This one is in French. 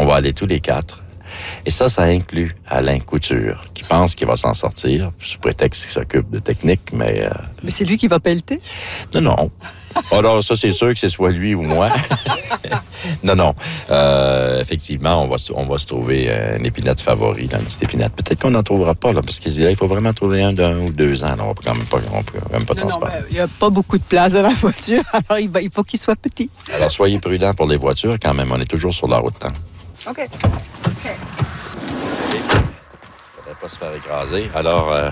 va aller tous les 4. Et ça inclut Alain Couture, qui pense qu'il va s'en sortir, sous prétexte qu'il s'occupe de technique, mais... Mais c'est lui qui va pelleter? Non. Alors, ça, c'est sûr que c'est soit lui ou moi. Non. Effectivement, on va se trouver une épinette favori, là, une petite épinette. Peut-être qu'on n'en trouvera pas, là, parce qu'il faut vraiment trouver un d'1 ou 2 ans. Là, on peut quand même pas transporter. Il n'y a pas beaucoup de place dans la voiture, alors il faut qu'il soit petit. Alors, soyez prudents pour les voitures, quand même. On est toujours sur la route. Hein. OK. Ça ne devrait pas se faire écraser. Alors...